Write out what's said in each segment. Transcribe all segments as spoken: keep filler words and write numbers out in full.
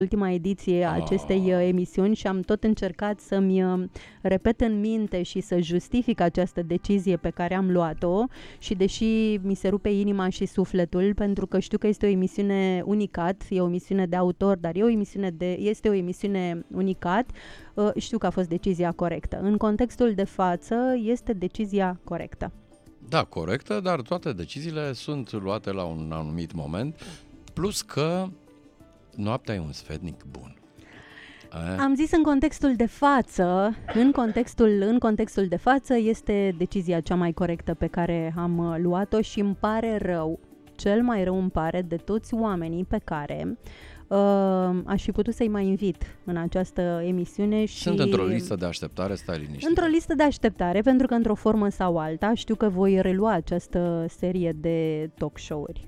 ultima ediție a acestei Ah. uh, emisiuni și am tot încercat să-mi uh, repet în minte și să justific această decizie pe care am luat-o și deși mi se rupe inima și sufletul pentru că știu că este o emisiune unicat, e o emisiune de autor, dar e o emisiune de, este o emisiune unicat, uh, știu că a fost decizia corectă. În contextul de față este decizia corectă. Da, corectă, dar toate deciziile sunt luate la un anumit moment, plus că noaptea e un sfetnic bun. E? Am zis în contextul de față, în contextul, în contextul de față este decizia cea mai corectă pe care am uh, luat-o și îmi pare rău, cel mai rău îmi pare de toți oamenii pe care uh, aș fi putut să-i mai invit în această emisiune. Și Sunt într-o listă de așteptare, stai liniștit. Într-o listă de așteptare, pentru că într-o formă sau alta știu că voi relua această serie de talk show-uri.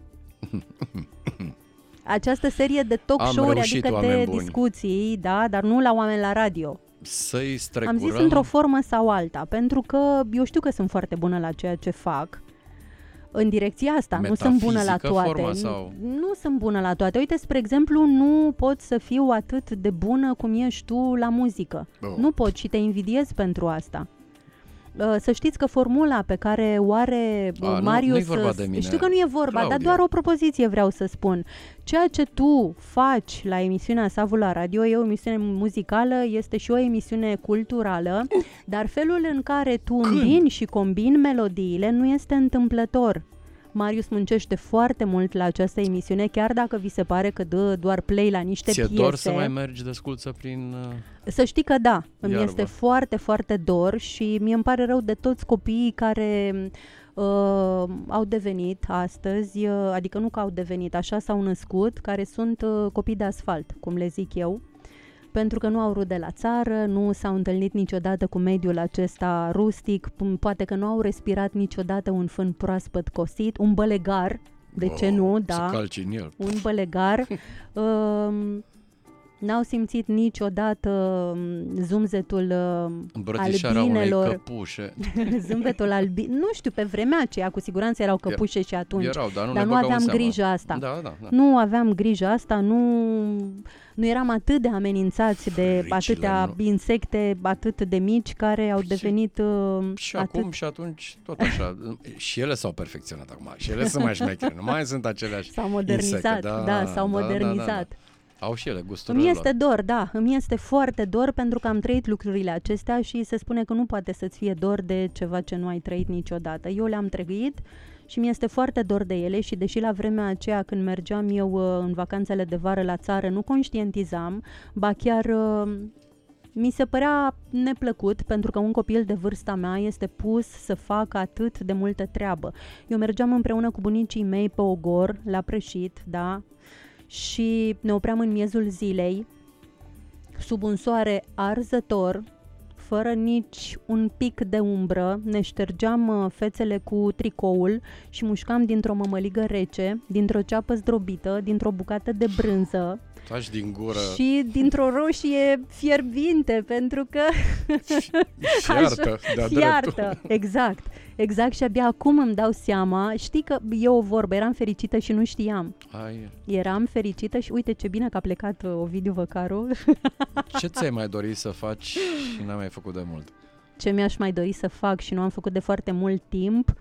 Această serie de talk Am show-uri, reușit, adică de oameni buni. discuții, da, dar nu la oameni la radio. Să-i strecurăm. Am zis într-o formă sau alta, pentru că eu știu că sunt foarte bună la ceea ce fac. În direcția asta, nu sunt bună la Metafizică, toate. forma sau- Nu, nu sunt bună la toate. Uite, spre exemplu, nu pot să fiu atât de bună cum ești tu la muzică. Oh. Nu pot și te invidiez pentru asta. Uh, Să știți că formula pe care o are uh, A, nu- Marius... nu-i vorba de mine, Știu că nu e vorba, Claudia. dar doar o propoziție vreau să spun. Ceea ce tu faci la emisiunea Savul la Radio e o emisiune muzicală, este și o emisiune culturală, dar felul în care tu Când? îmbini și combini melodiile nu este întâmplător. Marius muncește foarte mult la această emisiune, chiar dacă vi se pare că dă doar play la niște Ți-e piese. dor să mai mergi de sculță prin... uh, Să știi că da, îmi Iarbă. este foarte, foarte dor și mie îmi pare rău de toți copiii care uh, au devenit astăzi, uh, adică nu că au devenit, așa s-au născut, care sunt uh, copii de asfalt, cum le zic eu, pentru că nu au rude la țară, nu s-au întâlnit niciodată cu mediul acesta rustic, p- poate că nu au respirat niciodată un fân proaspăt cosit, un bălegar, de ce oh, nu, Să da, calci în el. un bălegar. um, N-au simțit niciodată um, zumzetul uh, Îmbrățișarea unei albinelor, căpușe. zâmbetul albi... Nu știu, pe vremea aceea cu siguranță erau căpușe și atunci. Erau, dar nu Dar le nu băgau în aveam seamă. grijă asta. Da, da, da. Nu aveam grijă asta, nu, nu eram atât de amenințați de Fricile, atâtea nu? insecte atât de mici care au Și- devenit uh, Și atât... acum și atunci, tot așa. Și ele s-au perfecționat acum. Și ele sunt mai șmechere. Nu mai sunt aceleași S-au modernizat, insecte. da, da, s-au da, da, modernizat. Da, da. Au și ele gusturile Îmi lor. este dor, da, îmi este foarte dor pentru că am trăit lucrurile acestea și se spune că nu poate să-ți fie dor de ceva ce nu ai trăit niciodată. Eu le-am trăit și mi este foarte dor de ele și deși la vremea aceea când mergeam eu uh, în vacanțele de vară la țară nu conștientizam, ba chiar uh, mi se părea neplăcut pentru că un copil de vârsta mea este pus să facă atât de multă treabă. Eu mergeam împreună cu bunicii mei pe ogor, la prășit, da, și ne opream în miezul zilei, sub un soare arzător, fără nici un pic de umbră, ne ștergeam uh, fețele cu tricoul și mușcam dintr-o mămăligă rece, dintr-o ceapă zdrobită, dintr-o bucată de brânză Taci din gură. și dintr-o roșie fierbinte, pentru că Fiartă, de-a fiartă, dreptul. exact, exact, și abia acum îmi dau seama, știi că e o vorbă, eram fericită și nu știam. Ai, Eram fericită și uite ce bine că a plecat uh, Ovidiu Văcaru. ce ți-ai mai dorit să faci și n-ai mai făcut de mult? Ce mi-aș mai dori să fac și nu am făcut de foarte mult timp.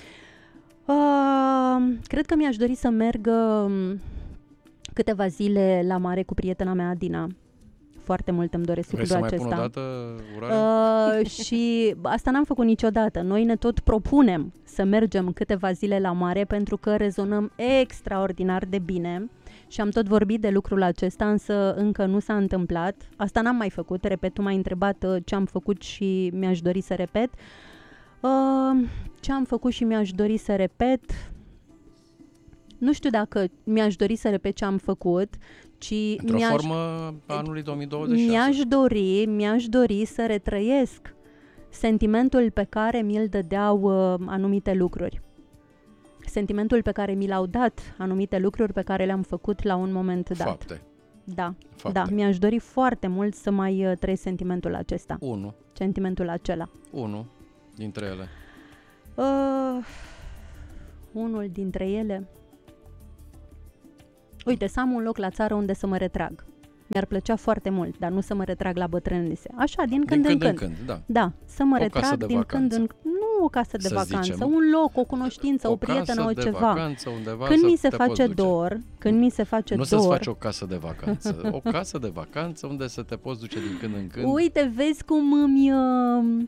Uh, cred că mi-aș dori să merg uh, câteva zile la mare cu prietena mea Adina. Foarte mult îmi doresc Vrei lucrul să mai pun acesta. o dată urarea? Uh, și asta n-am făcut niciodată. Noi ne tot propunem să mergem câteva zile la mare pentru că rezonăm extraordinar de bine și am tot vorbit de lucrul acesta, însă încă nu s-a întâmplat. Asta n-am mai făcut. Repet, tu m-ai întrebat uh, ce am făcut și mi-aș dori să repet. Uh, ce am făcut și mi-aș dori să repet... Nu știu dacă mi-aș dori să repet ce am făcut, ci Într-o mi-aș... formă anului două mii douăzeci și șase. Mi-aș dori, mi-aș dori să retrăiesc sentimentul pe care mi-l dădeau uh, anumite lucruri. Sentimentul pe care mi l-au dat anumite lucruri pe care le-am făcut la un moment dat. Fapte. Da, Fapte. da, mi-aș dori foarte mult să mai uh, trăiesc sentimentul acesta, Unu. sentimentul acela. Unu dintre ele. Uh, unul dintre ele... Uite, să am un loc la țară unde să mă retrag. Mi-ar plăcea foarte mult, dar nu să mă retrag la bătrânețe. Așa, din când, din când în în când. când. Da. Da, să mă O casă retrag de din vacanță. când în Nu o casă de Să vacanță, zicem, un loc, o cunoștință, o, o prietenă, o casă de ceva. vacanță undeva Când să mi se te poți face duce. dor, când mi se face Nu dor... să-ți faci o casă de vacanță. O casă de vacanță unde să te poți duce din când în când. Uite, vezi cum îmi... Uh,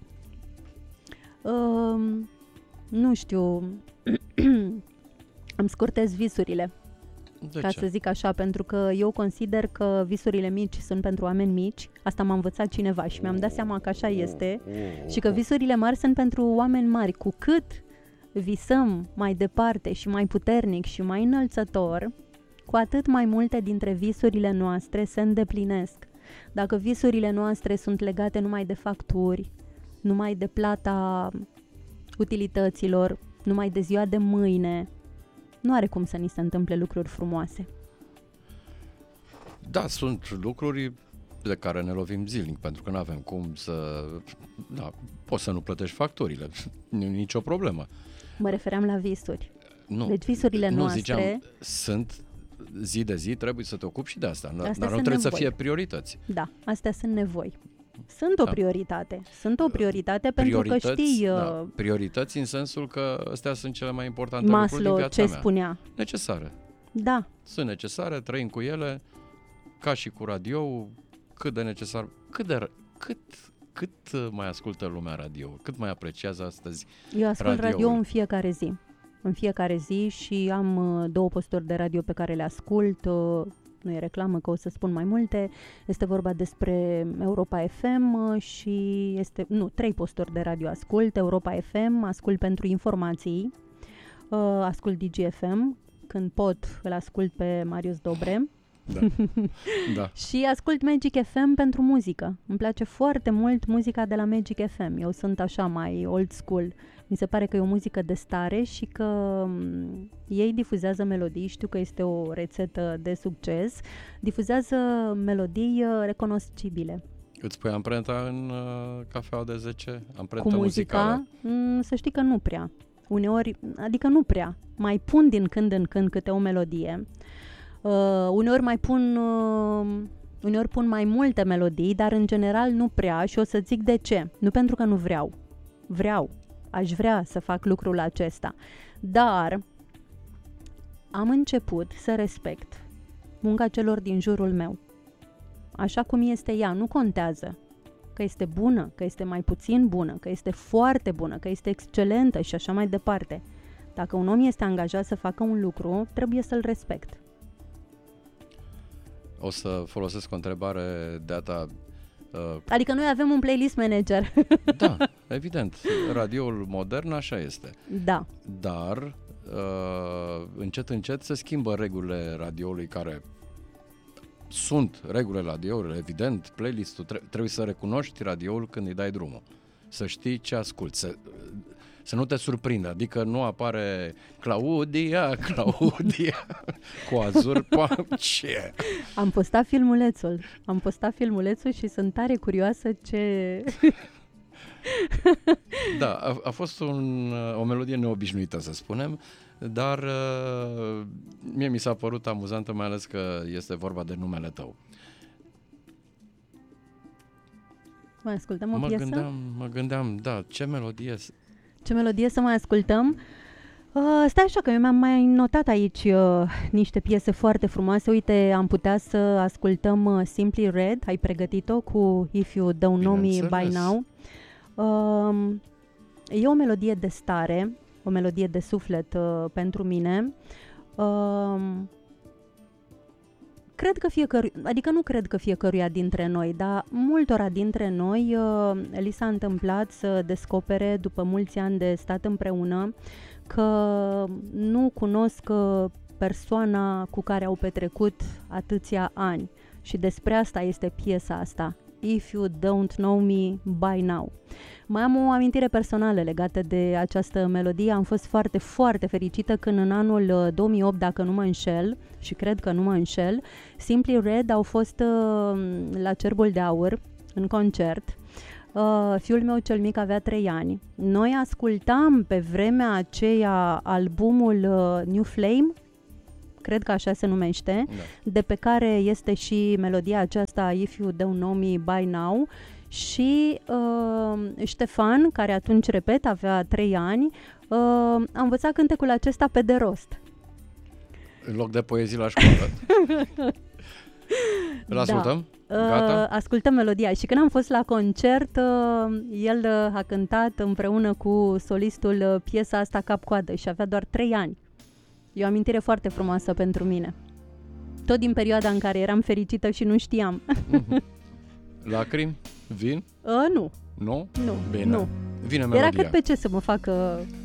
uh, nu știu... îmi scurtez visurile. De ca ce? să zic așa, pentru că eu consider că visurile mici sunt pentru oameni mici. Asta m-a învățat cineva și mi-am dat seama că așa este. Și că visurile mari sunt pentru oameni mari. Cu cât visăm mai departe și mai puternic și mai înălțător, cu atât mai multe dintre visurile noastre se îndeplinesc. Dacă visurile noastre sunt legate numai de facturi, numai de plata utilităților, numai de ziua de mâine, nu are cum să ni se întâmple lucruri frumoase. Da, sunt lucruri de care ne lovim zilnic, pentru că nu avem cum să... Da, poți să nu plătești facturile, nu e nicio problemă. Mă refeream la visuri. Nu, Deci visurile nu noastre... ziceam, sunt zi de zi, trebuie să te ocupi și de asta, dar Astea nu sunt trebuie nevoi. să fie priorități. Da, astea sunt nevoi. Sunt o Da. prioritate. Sunt o prioritate pentru că știi... Da, uh, priorități în sensul că astea sunt cele mai importante lucruri din Maslow viața ce mea. spunea. Necesare. Da, Sunt necesare, trăim cu ele, ca și cu radio, cât de necesar, cât de cât cât mai ascultă lumea radio, cât mai apreciază astăzi. eu ascult radioul. radio în fiecare zi. În fiecare zi și am uh, două posturi de radio pe care le ascult. Uh, nu e reclamă, că o să spun mai multe. Este vorba despre Europa F M uh, și este... Nu, trei posturi de radio ascult. Europa F M, ascult pentru informații, uh, ascult D G F M, când pot îl ascult pe Marius Dobre. Da. Da. Și ascult Magic F M pentru muzică. Îmi place foarte mult muzica de la Magic F M. Eu sunt așa mai old school. Mi se pare că e o muzică de stare și că m, ei difuzează melodii. Știu că este o rețetă de succes. Difuzează melodii uh, recunoscibile. Îți pui amprenta în uh, cafeaua de zece? Amprenta Cu muzicală? muzica, m, să știi că nu prea. Uneori, adică nu prea. Mai pun din când în când câte o melodie. Uh, uneori mai pun uh, uneori pun mai multe melodii, dar în general nu prea și o să zic de ce. Nu pentru că nu vreau. Vreau. Aș vrea să fac lucrul acesta. Dar am început să respect munca celor din jurul meu. Așa cum este ea, nu contează că este bună, că este mai puțin bună, că este foarte bună, că este excelentă și așa mai departe. Dacă un om este angajat să facă un lucru, trebuie să-l respect. O să folosesc o întrebare de data. Uh, Adică noi avem un playlist manager. da, evident, radioul modern așa este. Da. Dar uh, încet, încet se schimbă regulile radioului care sunt regulile radioului, evident, playlistul, tre- trebuie să recunoști radioul când îi dai drumul. Să știi ce asculti, să, să nu te surprindă, adică nu apare Claudia, Claudia, cu azur, pa, ce? Am postat filmulețul. Am postat filmulețul și sunt tare curioasă ce... Da, a, a fost un, o melodie neobișnuită, să spunem, dar uh, mie mi s-a părut amuzantă, mai ales că este vorba de numele tău. Mai ascultăm o Mă piesă? gândeam, mă gândeam, da, ce melodie... Ce melodie să mai ascultăm? Uh, stai așa că eu mi-am mai notat aici uh, niște piese foarte frumoase. Uite, am putea să ascultăm uh, Simply Red. Ai pregătit-o cu If You Don't Know Me By Now. Uh, e o melodie de stare, o melodie de suflet uh, pentru mine. Uh, Cred că fiecăruia, adică nu cred că fiecăruia dintre noi, dar multora dintre noi uh, li s-a întâmplat să descopere după mulți ani de stat împreună că nu cunosc uh, persoana cu care au petrecut atâția ani. Și despre asta este piesa asta. If You Don't Know Me By Now. Mai am o amintire personală legată de această melodie. Am fost foarte, foarte fericită când în anul două mii opt, dacă nu mă înșel, și cred că nu mă înșel, Simply Red au fost uh, la Cerbul de Aur, în concert. Uh, fiul meu cel mic avea trei ani. Noi ascultam pe vremea aceea albumul uh, New Flame, cred că așa se numește, Da. de pe care este și melodia aceasta If You Don't Know Me By Now. Și uh, Ștefan, care atunci, repet, avea trei ani, uh, a învățat cântecul acesta pe de rost. În loc de poezii la școală. Îl ascultăm? Da. Gata? Uh, ascultăm melodia. Și când am fost la concert, uh, el uh, a cântat împreună cu solistul uh, piesa asta cap-coadă și avea doar trei ani. E o amintire foarte frumoasă pentru mine. Tot din perioada în care eram fericită și nu știam. Mm-hmm. Lacrimi? Vin? Uh, nu. Nu? Nu. Bine. Nu. Vine melodia. Era cât pe ce să mă facă